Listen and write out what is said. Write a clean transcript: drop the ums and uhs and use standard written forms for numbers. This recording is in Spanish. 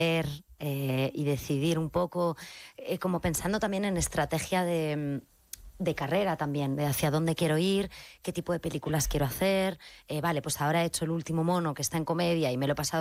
y decidir un poco, como pensando también en estrategia de carrera también, de hacia dónde quiero ir, qué tipo de películas quiero hacer. Vale, pues ahora he hecho El último mono, que está en comedia, y me lo he pasado